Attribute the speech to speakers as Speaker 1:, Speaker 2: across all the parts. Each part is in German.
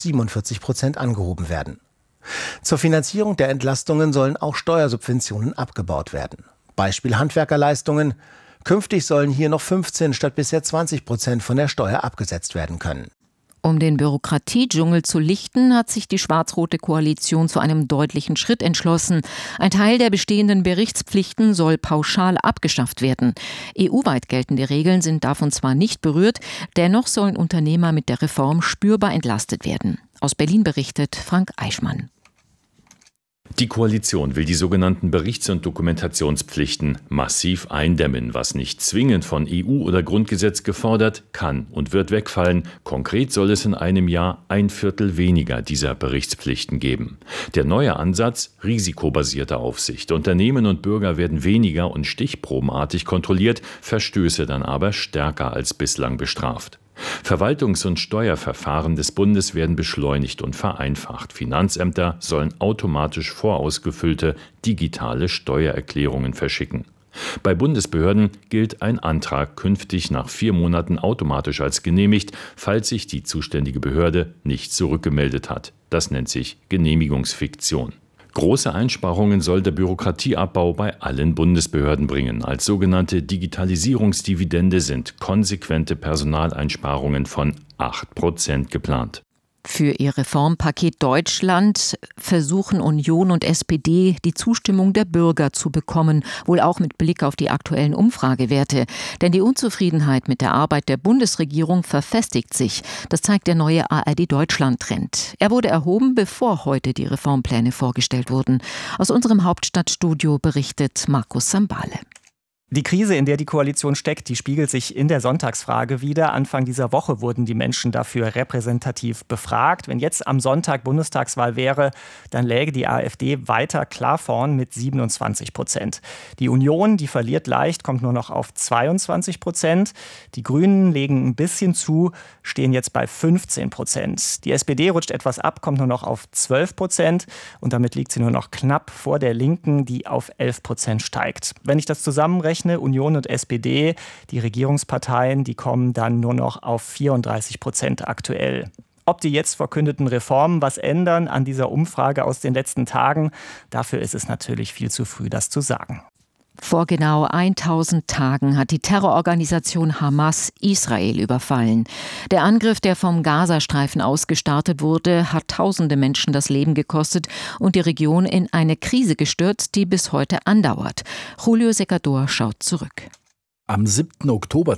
Speaker 1: 47% angehoben werden. Zur Finanzierung der Entlastungen sollen auch Steuersubventionen abgebaut werden. Beispiel Handwerkerleistungen. Künftig sollen hier noch 15 statt bisher 20% von der Steuer abgesetzt werden können.
Speaker 2: Um den Bürokratiedschungel zu lichten, hat sich die schwarz-rote Koalition zu einem deutlichen Schritt entschlossen. Ein Teil der bestehenden Berichtspflichten soll pauschal abgeschafft werden. EU-weit geltende Regeln sind davon zwar nicht berührt, dennoch sollen Unternehmer mit der Reform spürbar entlastet werden. Aus Berlin berichtet Frank Eichmann.
Speaker 3: Die Koalition will die sogenannten Berichts- und Dokumentationspflichten massiv eindämmen. Was nicht zwingend von EU oder Grundgesetz gefordert, kann und wird wegfallen. Konkret soll es in einem Jahr 1/4 weniger dieser Berichtspflichten geben. Der neue Ansatz: risikobasierte Aufsicht. Unternehmen und Bürger werden weniger und stichprobenartig kontrolliert, Verstöße dann aber stärker als bislang bestraft. Verwaltungs- und Steuerverfahren des Bundes werden beschleunigt und vereinfacht. Finanzämter sollen automatisch vorausgefüllte digitale Steuererklärungen verschicken. Bei Bundesbehörden gilt ein Antrag künftig nach 4 Monaten automatisch als genehmigt, falls sich die zuständige Behörde nicht zurückgemeldet hat. Das nennt sich Genehmigungsfiktion. Große Einsparungen soll der Bürokratieabbau bei allen Bundesbehörden bringen. Als sogenannte Digitalisierungsdividende sind konsequente Personaleinsparungen von 8% geplant.
Speaker 2: Für ihr Reformpaket Deutschland versuchen Union und SPD, die Zustimmung der Bürger zu bekommen, wohl auch mit Blick auf die aktuellen Umfragewerte. Denn die Unzufriedenheit mit der Arbeit der Bundesregierung verfestigt sich. Das zeigt der neue ARD-Deutschland-Trend. Er wurde erhoben, bevor heute die Reformpläne vorgestellt wurden. Aus unserem Hauptstadtstudio berichtet Markus Sambale.
Speaker 4: Die Krise, in der die Koalition steckt, die spiegelt sich in der Sonntagsfrage wider. Anfang dieser Woche wurden die Menschen dafür repräsentativ befragt. Wenn jetzt am Sonntag Bundestagswahl wäre, dann läge die AfD weiter klar vorn mit 27%. Die Union, die verliert leicht, kommt nur noch auf 22%. Die Grünen legen ein bisschen zu, stehen jetzt bei 15%. Die SPD rutscht etwas ab, kommt nur noch auf 12%. Und damit liegt sie nur noch knapp vor der Linken, die auf 11% steigt. Wenn ich das zusammenrechne, Union und SPD, die Regierungsparteien, die kommen dann nur noch auf 34% aktuell. Ob die jetzt verkündeten Reformen was ändern an dieser Umfrage aus den letzten Tagen, dafür ist es natürlich viel zu früh, das zu sagen.
Speaker 2: Vor genau 1000 Tagen hat die Terrororganisation Hamas Israel überfallen. Der Angriff, der vom Gazastreifen aus gestartet wurde, hat tausende Menschen das Leben gekostet und die Region in eine Krise gestürzt, die bis heute andauert. Julio Secador schaut zurück.
Speaker 5: Am 7. Oktober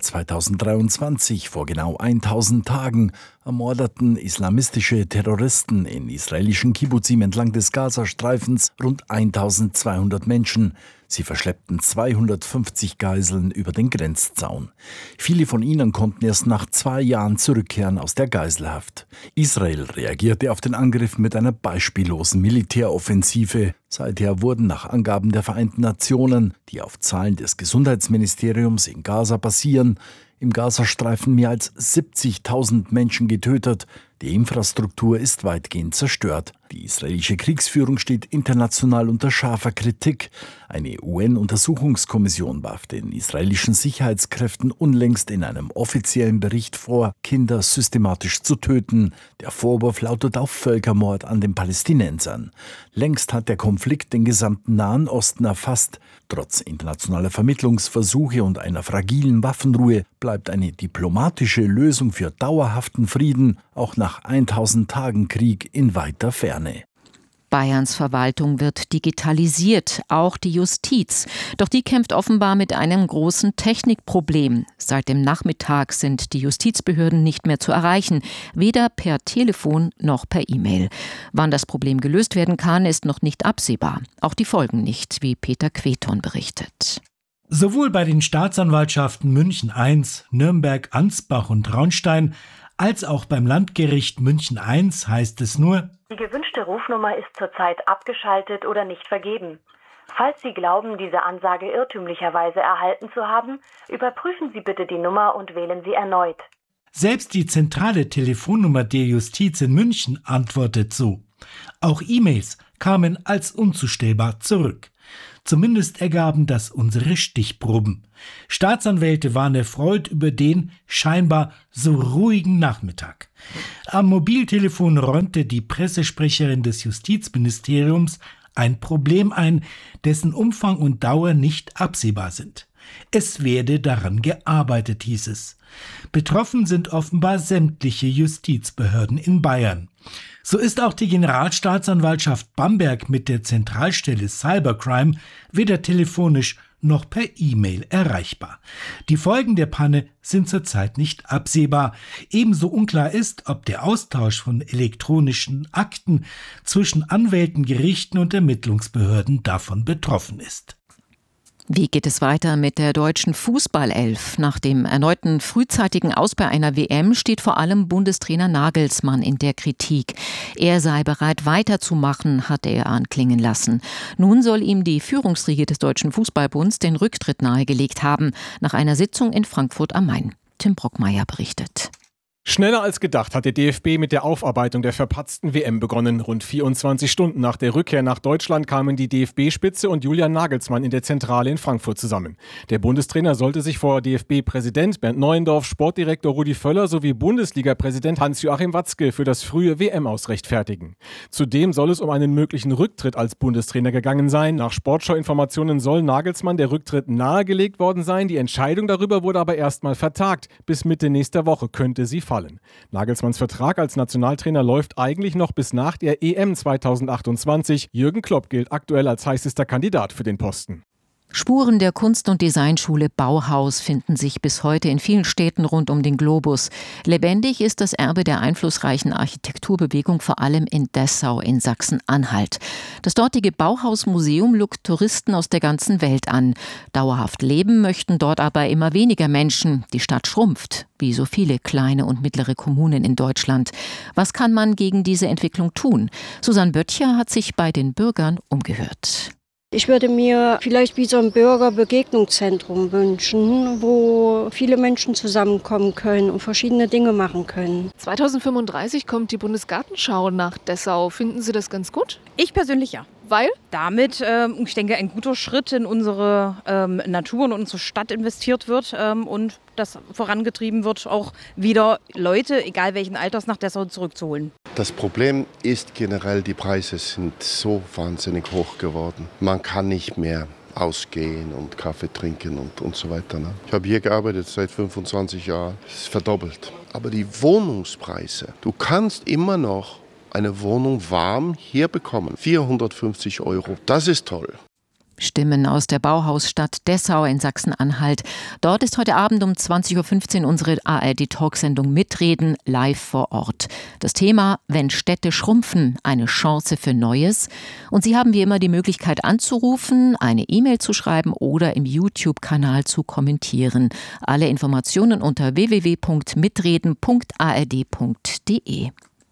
Speaker 5: 2023, vor genau 1000 Tagen, ermordeten islamistische Terroristen in israelischen Kibbuzim entlang des Gazastreifens rund 1200 Menschen. Sie verschleppten 250 Geiseln über den Grenzzaun. Viele von ihnen konnten erst nach 2 Jahren zurückkehren aus der Geiselhaft. Israel reagierte auf den Angriff mit einer beispiellosen Militäroffensive. Seither wurden nach Angaben der Vereinten Nationen, die auf Zahlen des Gesundheitsministeriums in Gaza basieren, im Gazastreifen mehr als 70.000 Menschen getötet. Die Infrastruktur ist weitgehend zerstört. Die israelische Kriegsführung steht international unter scharfer Kritik. Eine UN-Untersuchungskommission warf den israelischen Sicherheitskräften unlängst in einem offiziellen Bericht vor, Kinder systematisch zu töten. Der Vorwurf lautet auf Völkermord an den Palästinensern. Längst hat der Konflikt den gesamten Nahen Osten erfasst. Trotz internationaler Vermittlungsversuche und einer fragilen Waffenruhe bleibt eine diplomatische Lösung für dauerhaften Frieden auch nach 1000 Tagen Krieg in weiter Ferne.
Speaker 2: Bayerns Verwaltung wird digitalisiert, auch die Justiz. Doch die kämpft offenbar mit einem großen Technikproblem. Seit dem Nachmittag sind die Justizbehörden nicht mehr zu erreichen, weder per Telefon noch per E-Mail. Wann das Problem gelöst werden kann, ist noch nicht absehbar. Auch die Folgen nicht, wie Peter Queton berichtet.
Speaker 6: Sowohl bei den Staatsanwaltschaften München I, Nürnberg, Ansbach und Traunstein als auch beim Landgericht München I heißt es nur:
Speaker 7: Die gewünschte Rufnummer ist zurzeit abgeschaltet oder nicht vergeben. Falls Sie glauben, diese Ansage irrtümlicherweise erhalten zu haben, überprüfen Sie bitte die Nummer und wählen sie erneut.
Speaker 6: Selbst die zentrale Telefonnummer der Justiz in München antwortet so. Auch E-Mails kamen als unzustellbar zurück. Zumindest ergaben das unsere Stichproben. Staatsanwälte waren erfreut über den scheinbar so ruhigen Nachmittag. Am Mobiltelefon räumte die Pressesprecherin des Justizministeriums ein Problem ein, dessen Umfang und Dauer nicht absehbar sind. Es werde daran gearbeitet, hieß es. Betroffen sind offenbar sämtliche Justizbehörden in Bayern. So ist auch die Generalstaatsanwaltschaft Bamberg mit der Zentralstelle Cybercrime weder telefonisch noch per E-Mail erreichbar. Die Folgen der Panne sind zurzeit nicht absehbar. Ebenso unklar ist, ob der Austausch von elektronischen Akten zwischen Anwälten, Gerichten und Ermittlungsbehörden davon betroffen ist.
Speaker 2: Wie geht es weiter mit der deutschen Fußballelf? Nach dem erneuten frühzeitigen Aus bei einer WM steht vor allem Bundestrainer Nagelsmann in der Kritik. Er sei bereit weiterzumachen, hatte er anklingen lassen. Nun soll ihm die Führungsriege des Deutschen Fußballbunds den Rücktritt nahegelegt haben, nach einer Sitzung in Frankfurt am Main. Tim Brockmeier berichtet.
Speaker 8: Schneller als gedacht hat der DFB mit der Aufarbeitung der verpatzten WM begonnen. Rund 24 Stunden nach der Rückkehr nach Deutschland kamen die DFB-Spitze und Julian Nagelsmann in der Zentrale in Frankfurt zusammen. Der Bundestrainer sollte sich vor DFB-Präsident Bernd Neuendorf, Sportdirektor Rudi Völler sowie Bundesliga-Präsident Hans-Joachim Watzke für das frühe WM-Aus rechtfertigen. Zudem soll es um einen möglichen Rücktritt als Bundestrainer gegangen sein. Nach Sportschau-Informationen soll Nagelsmann der Rücktritt nahegelegt worden sein. Die Entscheidung darüber wurde aber erstmal vertagt. Bis Mitte nächster Woche könnte sie fallen. Nagelsmanns Vertrag als Nationaltrainer läuft eigentlich noch bis nach der EM 2028. Jürgen Klopp gilt aktuell als heißester Kandidat für den Posten.
Speaker 2: Spuren der Kunst- und Designschule Bauhaus finden sich bis heute in vielen Städten rund um den Globus. Lebendig ist das Erbe der einflussreichen Architekturbewegung vor allem in Dessau in Sachsen-Anhalt. Das dortige Bauhausmuseum lockt Touristen aus der ganzen Welt an. Dauerhaft leben möchten dort aber immer weniger Menschen. Die Stadt schrumpft, wie so viele kleine und mittlere Kommunen in Deutschland. Was kann man gegen diese Entwicklung tun? Susanne Böttcher hat sich bei den Bürgern umgehört.
Speaker 9: Ich würde mir vielleicht wie so ein Bürgerbegegnungszentrum wünschen, wo viele Menschen zusammenkommen können und verschiedene Dinge machen können.
Speaker 10: 2035 kommt die Bundesgartenschau nach Dessau. Finden Sie das ganz gut?
Speaker 11: Ich persönlich ja.
Speaker 10: Weil?
Speaker 11: Damit, ich denke, ein guter Schritt in unsere Natur und unsere Stadt investiert wird und das vorangetrieben wird, auch wieder Leute, egal welchen Alters, nach Dessau zurückzuholen.
Speaker 12: Das Problem ist generell, die Preise sind so wahnsinnig hoch geworden. Man kann nicht mehr ausgehen und Kaffee trinken und so weiter. Ne? Ich habe hier gearbeitet seit 25 Jahren. Es ist verdoppelt. Aber die Wohnungspreise, du kannst immer noch eine Wohnung warm hier bekommen. 450 €. Das ist toll.
Speaker 2: Stimmen aus der Bauhausstadt Dessau in Sachsen-Anhalt. Dort ist heute Abend um 20.15 Uhr unsere ARD-Talksendung Mitreden live vor Ort. Das Thema: Wenn Städte schrumpfen, eine Chance für Neues. Und Sie haben wie immer die Möglichkeit anzurufen, eine E-Mail zu schreiben oder im YouTube-Kanal zu kommentieren. Alle Informationen unter www.mitreden.ard.de.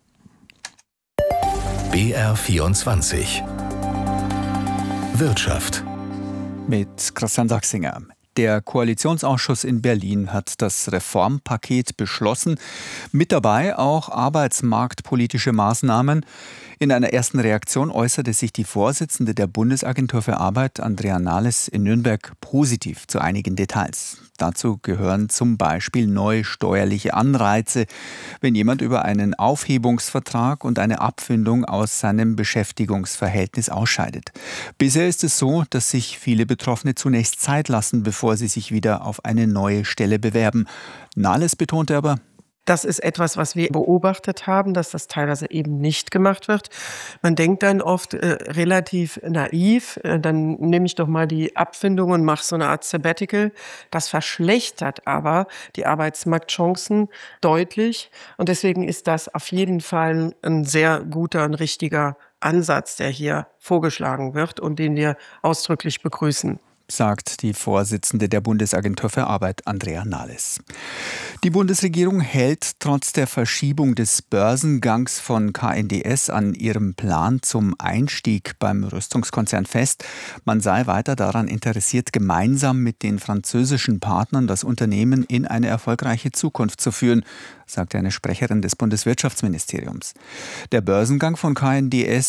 Speaker 13: BR24 Wirtschaft
Speaker 14: mit Christian Sachsinger. Der Koalitionsausschuss in Berlin hat das Reformpaket beschlossen. Mit dabei auch arbeitsmarktpolitische Maßnahmen. In einer ersten Reaktion äußerte sich die Vorsitzende der Bundesagentur für Arbeit, Andrea Nahles, in Nürnberg positiv zu einigen Details. Dazu gehören zum Beispiel neue steuerliche Anreize, wenn jemand über einen Aufhebungsvertrag und eine Abfindung aus seinem Beschäftigungsverhältnis ausscheidet. Bisher ist es so, dass sich viele Betroffene zunächst Zeit lassen, bevor sie sich wieder auf eine neue Stelle bewerben. Nahles betonte aber:
Speaker 15: Das ist etwas, was wir beobachtet haben, dass das teilweise eben nicht gemacht wird. Man denkt dann oft relativ naiv, dann nehme ich doch mal die Abfindung und mache so eine Art Sabbatical. Das verschlechtert aber die Arbeitsmarktchancen deutlich. Und deswegen ist das auf jeden Fall ein sehr guter und richtiger Ansatz, der hier vorgeschlagen wird und den wir ausdrücklich begrüßen,
Speaker 14: sagt die Vorsitzende der Bundesagentur für Arbeit, Andrea Nahles. Die Bundesregierung hält trotz der Verschiebung des Börsengangs von KNDS an ihrem Plan zum Einstieg beim Rüstungskonzern fest. Man sei weiter daran interessiert, gemeinsam mit den französischen Partnern das Unternehmen in eine erfolgreiche Zukunft zu führen, sagte eine Sprecherin des Bundeswirtschaftsministeriums. Der Börsengang von KNDS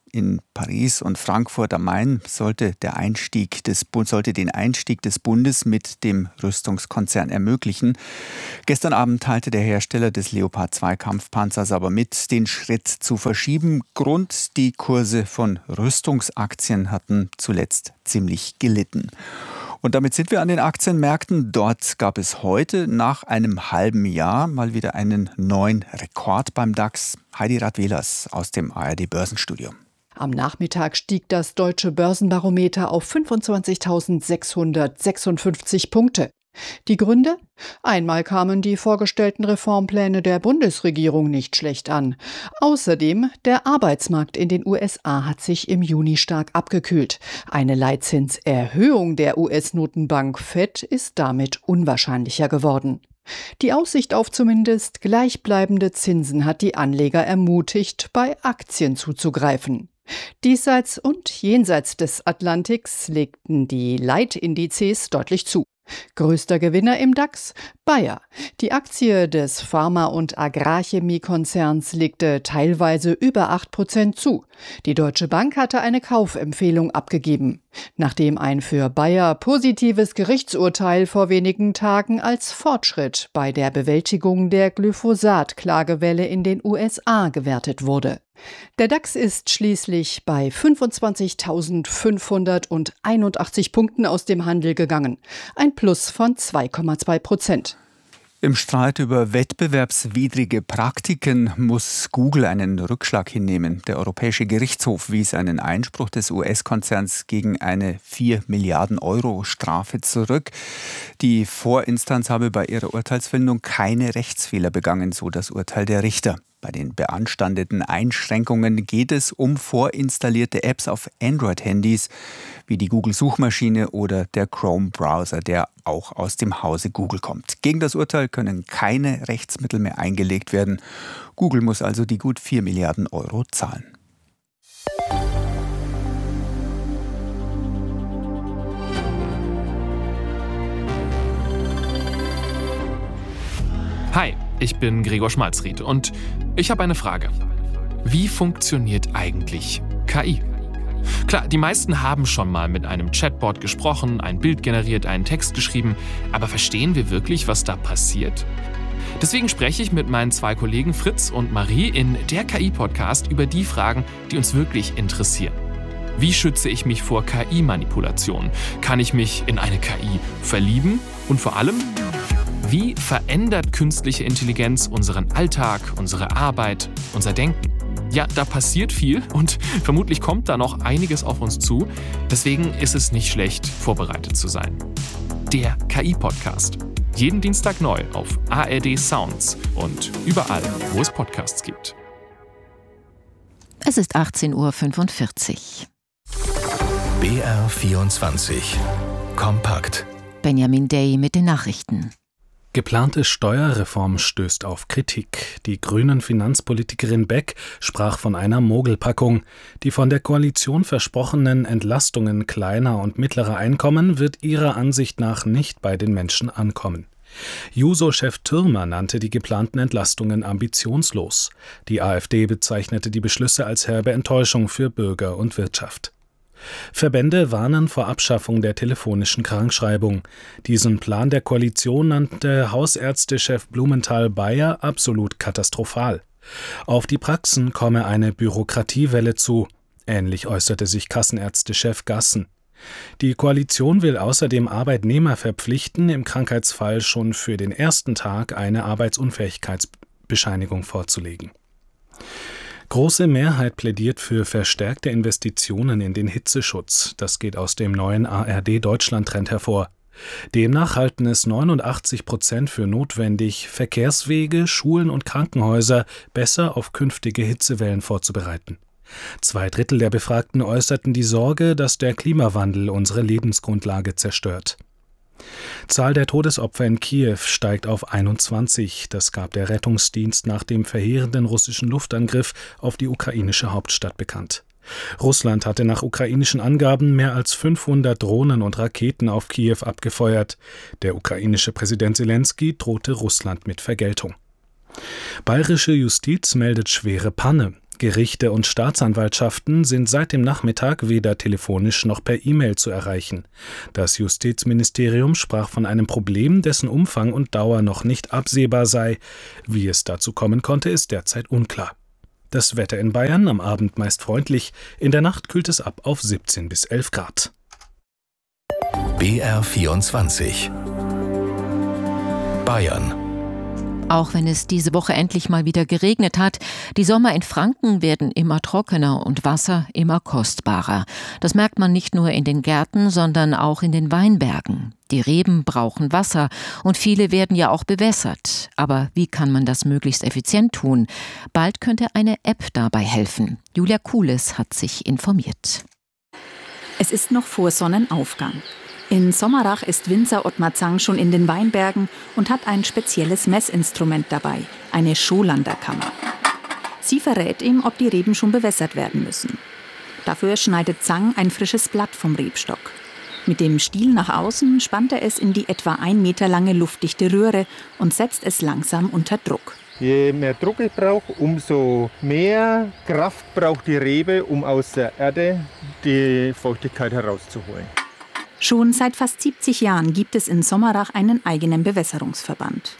Speaker 14: In Paris und Frankfurt am Main sollte den Einstieg des Bundes mit dem Rüstungskonzern ermöglichen. Gestern Abend teilte der Hersteller des Leopard 2 Kampfpanzers aber mit, den Schritt zu verschieben. Grund: die Kurse von Rüstungsaktien hatten zuletzt ziemlich gelitten. Und damit sind wir an den Aktienmärkten. Dort gab es heute nach einem halben Jahr mal wieder einen neuen Rekord beim DAX. Heidi Radwelas aus dem ARD Börsenstudio.
Speaker 16: Am Nachmittag stieg das deutsche Börsenbarometer auf 25.656 Punkte. Die Gründe? Einmal kamen die vorgestellten Reformpläne der Bundesregierung nicht schlecht an. Außerdem, der Arbeitsmarkt in den USA hat sich im Juni stark abgekühlt. Eine Leitzinserhöhung der US-Notenbank Fed ist damit unwahrscheinlicher geworden. Die Aussicht auf zumindest gleichbleibende Zinsen hat die Anleger ermutigt, bei Aktien zuzugreifen. Diesseits und jenseits des Atlantiks legten die Leitindizes deutlich zu. Größter Gewinner im DAX? Bayer. Die Aktie des Pharma- und Agrarchemiekonzerns legte teilweise über 8% zu. Die Deutsche Bank hatte eine Kaufempfehlung abgegeben, nachdem ein für Bayer positives Gerichtsurteil vor wenigen Tagen als Fortschritt bei der Bewältigung der Glyphosat-Klagewelle in den USA gewertet wurde. Der DAX ist schließlich bei 25.581 Punkten aus dem Handel gegangen. Ein Plus von 2,2%.
Speaker 14: Im Streit über wettbewerbswidrige Praktiken muss Google einen Rückschlag hinnehmen. Der Europäische Gerichtshof wies einen Einspruch des US-Konzerns gegen eine 4 Milliarden Euro Strafe zurück. Die Vorinstanz habe bei ihrer Urteilsfindung keine Rechtsfehler begangen, so das Urteil der Richter. Bei den beanstandeten Einschränkungen geht es um vorinstallierte Apps auf Android-Handys, wie die Google-Suchmaschine oder der Chrome-Browser, der auch aus dem Hause Google kommt. Gegen das Urteil können keine Rechtsmittel mehr eingelegt werden. Google muss also die gut 4 Milliarden Euro zahlen.
Speaker 17: Hi, ich bin Gregor Schmalzried und ich habe eine Frage. Wie funktioniert eigentlich KI? Klar, die meisten haben schon mal mit einem Chatbot gesprochen, ein Bild generiert, einen Text geschrieben, aber verstehen wir wirklich, was da passiert? Deswegen spreche ich mit meinen 2 Kollegen Fritz und Marie in der KI-Podcast über die Fragen, die uns wirklich interessieren. Wie schütze ich mich vor KI-Manipulation? Kann ich mich in eine KI verlieben? Und vor allem, wie verändert künstliche Intelligenz unseren Alltag, unsere Arbeit, unser Denken? Ja, da passiert viel und vermutlich kommt da noch einiges auf uns zu. Deswegen ist es nicht schlecht, vorbereitet zu sein. Der KI-Podcast. Jeden Dienstag neu auf ARD Sounds und überall, wo es Podcasts gibt.
Speaker 2: Es ist 18.45 Uhr.
Speaker 13: BR24 Kompakt.
Speaker 2: Benjamin Day mit den Nachrichten.
Speaker 18: Geplante Steuerreform stößt auf Kritik. Die grünen Finanzpolitikerin Beck sprach von einer Mogelpackung. Die von der Koalition versprochenen Entlastungen kleiner und mittlerer Einkommen wird ihrer Ansicht nach nicht bei den Menschen ankommen. Juso-Chef Thürmer nannte die geplanten Entlastungen ambitionslos. Die AfD bezeichnete die Beschlüsse als herbe Enttäuschung für Bürger und Wirtschaft. Verbände warnen vor Abschaffung der telefonischen Krankschreibung. Diesen Plan der Koalition nannte Hausärztechef Blumenthal-Bayer absolut katastrophal. Auf die Praxen komme eine Bürokratiewelle zu. Ähnlich äußerte sich Kassenärztechef Gassen. Die Koalition will außerdem Arbeitnehmer verpflichten, im Krankheitsfall schon für den ersten Tag eine Arbeitsunfähigkeitsbescheinigung vorzulegen. Große Mehrheit plädiert für verstärkte Investitionen in den Hitzeschutz. Das geht aus dem neuen ARD-Deutschland-Trend hervor. Demnach halten es 89% für notwendig, Verkehrswege, Schulen und Krankenhäuser besser auf künftige Hitzewellen vorzubereiten. 2/3 der Befragten äußerten die Sorge, dass der Klimawandel unsere Lebensgrundlage zerstört. Zahl der Todesopfer in Kiew steigt auf 21. Das gab der Rettungsdienst nach dem verheerenden russischen Luftangriff auf die ukrainische Hauptstadt bekannt. Russland hatte nach ukrainischen Angaben mehr als 500 Drohnen und Raketen auf Kiew abgefeuert. Der ukrainische Präsident Selenskyj drohte Russland mit Vergeltung. Bayerische Justiz meldet schwere Panne. Gerichte und Staatsanwaltschaften sind seit dem Nachmittag weder telefonisch noch per E-Mail zu erreichen. Das Justizministerium sprach von einem Problem, dessen Umfang und Dauer noch nicht absehbar sei. Wie es dazu kommen konnte, ist derzeit unklar. Das Wetter in Bayern am Abend meist freundlich, in der Nacht kühlt es ab auf 17 bis 11 Grad.
Speaker 13: BR24 Bayern.
Speaker 2: Auch wenn es diese Woche endlich mal wieder geregnet hat, die Sommer in Franken werden immer trockener und Wasser immer kostbarer. Das merkt man nicht nur in den Gärten, sondern auch in den Weinbergen. Die Reben brauchen Wasser und viele werden ja auch bewässert. Aber wie kann man das möglichst effizient tun? Bald könnte eine App dabei helfen. Julia Kuhles hat sich informiert.
Speaker 19: Es ist noch vor Sonnenaufgang. In Sommerach ist Winzer Ottmar Zang schon in den Weinbergen und hat ein spezielles Messinstrument dabei, eine Scholanderkammer. Sie verrät ihm, ob die Reben schon bewässert werden müssen. Dafür schneidet Zang ein frisches Blatt vom Rebstock. Mit dem Stiel nach außen spannt er es in die etwa 1 Meter lange luftdichte Röhre und setzt es langsam unter Druck.
Speaker 20: Je mehr Druck ich brauche, umso mehr Kraft braucht die Rebe, um aus der Erde die Feuchtigkeit herauszuholen.
Speaker 19: Schon seit fast 70 Jahren gibt es in Sommerach einen eigenen Bewässerungsverband.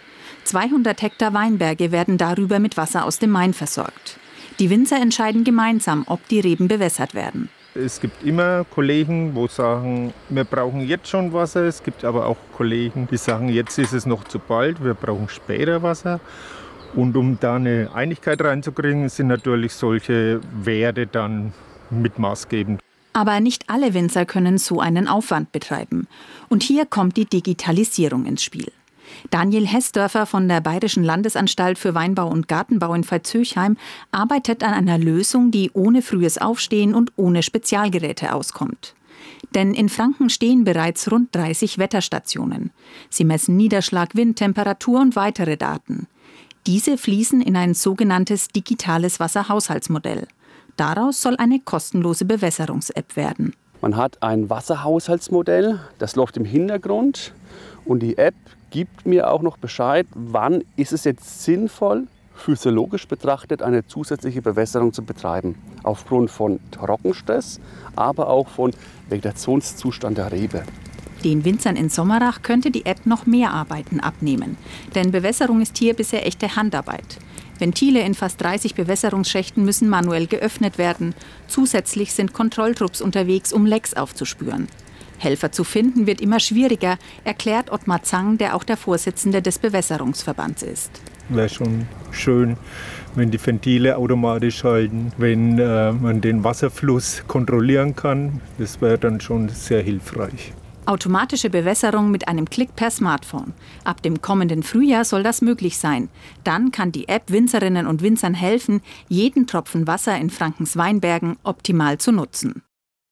Speaker 19: 200 Hektar Weinberge werden darüber mit Wasser aus dem Main versorgt. Die Winzer entscheiden gemeinsam, ob die Reben bewässert werden.
Speaker 20: Es gibt immer Kollegen, die sagen, wir brauchen jetzt schon Wasser. Es gibt aber auch Kollegen, die sagen, jetzt ist es noch zu bald, wir brauchen später Wasser. Und um da eine Einigkeit reinzukriegen, sind natürlich solche Werte dann mit maßgebend.
Speaker 19: Aber nicht alle Winzer können so einen Aufwand betreiben. Und hier kommt die Digitalisierung ins Spiel. Daniel Hessdörfer von der Bayerischen Landesanstalt für Weinbau und Gartenbau in Veitshöchheim arbeitet an einer Lösung, die ohne frühes Aufstehen und ohne Spezialgeräte auskommt. Denn in Franken stehen bereits rund 30 Wetterstationen. Sie messen Niederschlag, Wind, Temperatur und weitere Daten. Diese fließen in ein sogenanntes digitales Wasserhaushaltsmodell. Daraus soll eine kostenlose Bewässerungs-App werden.
Speaker 21: Man hat ein Wasserhaushaltsmodell, das läuft im Hintergrund und die App gibt mir auch noch Bescheid, wann ist es jetzt sinnvoll, physiologisch betrachtet eine zusätzliche Bewässerung zu betreiben. Aufgrund von Trockenstress, aber auch von Vegetationszustand der Rebe.
Speaker 19: Den Winzern in Sommerach könnte die App noch mehr Arbeiten abnehmen. Denn Bewässerung ist hier bisher echte Handarbeit. Ventile in fast 30 Bewässerungsschächten müssen manuell geöffnet werden. Zusätzlich sind Kontrolltrupps unterwegs, um Lecks aufzuspüren. Helfer zu finden wird immer schwieriger, erklärt Ottmar Zang, der auch der Vorsitzende des Bewässerungsverbands ist.
Speaker 20: Wäre schon schön, wenn die Ventile automatisch halten, wenn man den Wasserfluss kontrollieren kann. Das wäre dann schon sehr hilfreich.
Speaker 19: Automatische Bewässerung mit einem Klick per Smartphone. Ab dem kommenden Frühjahr soll das möglich sein. Dann kann die App Winzerinnen und Winzern helfen, jeden Tropfen Wasser in Frankens Weinbergen optimal zu nutzen.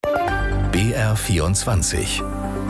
Speaker 13: BR24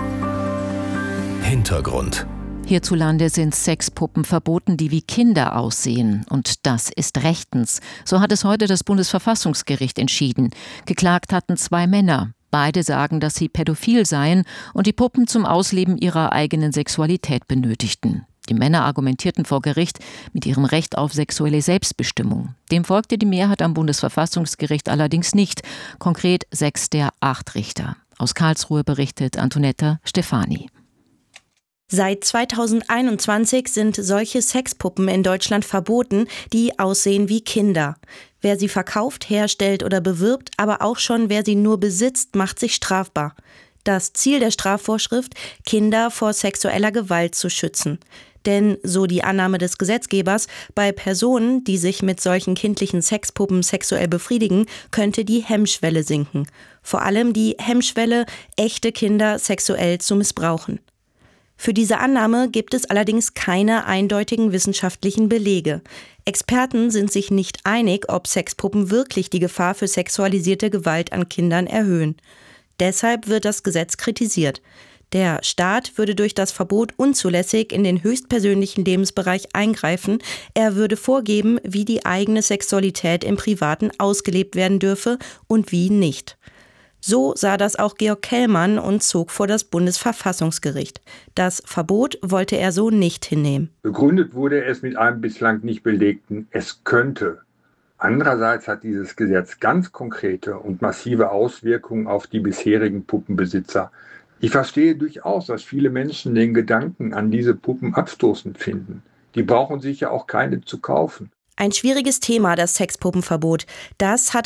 Speaker 13: Hintergrund.
Speaker 2: Hierzulande sind Sexpuppen verboten, die wie Kinder aussehen. Und das ist rechtens. So hat es heute das Bundesverfassungsgericht entschieden. Geklagt hatten 2 Männer. Beide sagen, dass sie pädophil seien und die Puppen zum Ausleben ihrer eigenen Sexualität benötigten. Die Männer argumentierten vor Gericht mit ihrem Recht auf sexuelle Selbstbestimmung. Dem folgte die Mehrheit am Bundesverfassungsgericht allerdings nicht, konkret 6 der 8 Richter. Aus Karlsruhe berichtet Antonetta Stefani.
Speaker 22: Seit 2021 sind solche Sexpuppen in Deutschland verboten, die aussehen wie Kinder. Wer sie verkauft, herstellt oder bewirbt, aber auch schon wer sie nur besitzt, macht sich strafbar. Das Ziel der Strafvorschrift, Kinder vor sexueller Gewalt zu schützen. Denn, so die Annahme des Gesetzgebers, bei Personen, die sich mit solchen kindlichen Sexpuppen sexuell befriedigen, könnte die Hemmschwelle sinken. Vor allem die Hemmschwelle, echte Kinder sexuell zu missbrauchen. Für diese Annahme gibt es allerdings keine eindeutigen wissenschaftlichen Belege. Experten sind sich nicht einig, ob Sexpuppen wirklich die Gefahr für sexualisierte Gewalt an Kindern erhöhen. Deshalb wird das Gesetz kritisiert. Der Staat würde durch das Verbot unzulässig in den höchstpersönlichen Lebensbereich eingreifen. Er würde vorgeben, wie die eigene Sexualität im Privaten ausgelebt werden dürfe und wie nicht. So sah das auch Georg Kellmann und zog vor das Bundesverfassungsgericht. Das Verbot wollte er so nicht hinnehmen.
Speaker 23: Begründet wurde es mit einem bislang nicht belegten "Es könnte".
Speaker 1: Andererseits hat dieses Gesetz ganz konkrete und massive Auswirkungen auf die bisherigen Puppenbesitzer. Ich verstehe durchaus, dass viele Menschen den Gedanken an diese Puppen abstoßend finden. Die brauchen sich ja auch keine zu kaufen.
Speaker 22: Ein schwieriges Thema, das Sexpuppenverbot. Das hat